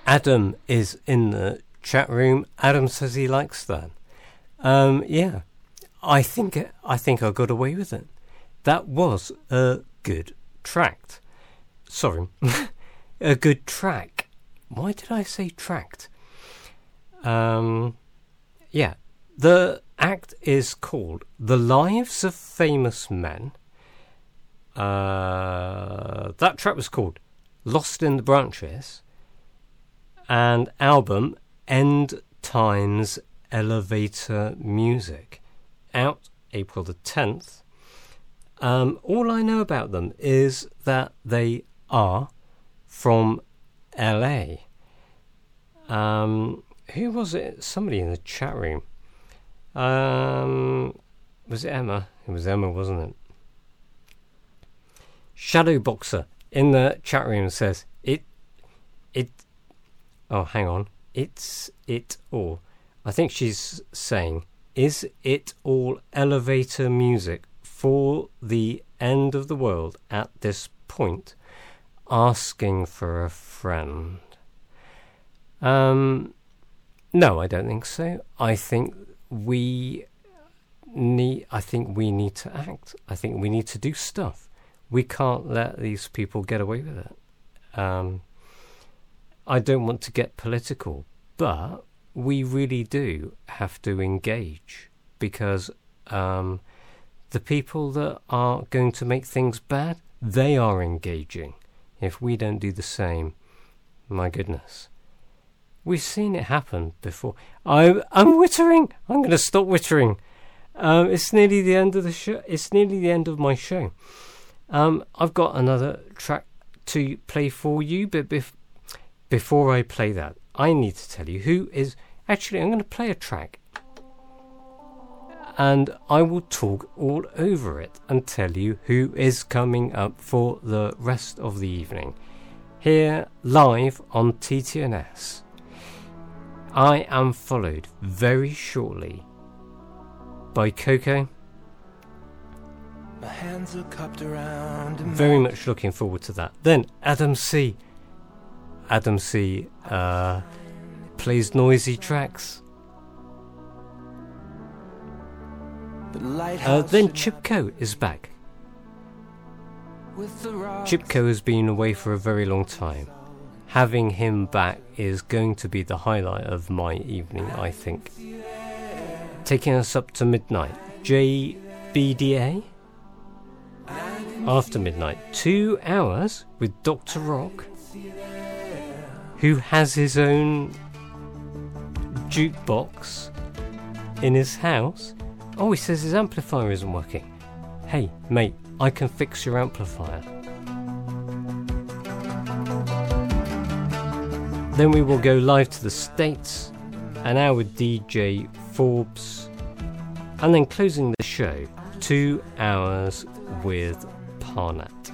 Adam is in the chat room. Adam says he likes that. Yeah, I think I got away with it. That was a good tract. Sorry, a good track. Why did I say tract? Yeah, the act is called The Lives of Famous Men. That track was called Lost in the Branches, and album End Times Elevator Music, out April the 10th. All I know about them is that they are from LA. Who was it? Somebody in the chat room. Was it Emma? It was Emma, wasn't it? Shadowboxer in the chat room says oh, hang on. It's it all. I think she's saying, is it all elevator music for the end of the world at this point? Asking for a friend. No, I don't think so. I think we need to act. I think we need to do stuff. We can't let these people get away with it. I don't want to get political, but we really do have to engage, because the people that are going to make things bad, they are engaging. If we don't do the same, my goodness. We've seen it happen before. I'm wittering. I'm going to stop wittering. It's nearly the end of the show. It's nearly the end of my show. I've got another track to play for you, but before I play that, I need to tell you who is... Actually, I'm going to play a track, and I will talk all over it and tell you who is coming up for the rest of the evening. Here, live on TTNS. I am followed very shortly by Coco. My hands are cupped around. Very much looking forward to that. Then Adam C. Adam C. Plays noisy tracks. Then Chipko is back. Chipko has been away for a very long time. Having him back is going to be the highlight of my evening, I think. Taking us up to midnight. JBDA. After midnight. 2 hours with Dr. Rock, who has his own jukebox in his house. Oh, he says his amplifier isn't working. Hey, mate, I can fix your amplifier. Then we will go live to the States, an hour with DJ Forbes, and then closing the show, 2 hours with Parnat.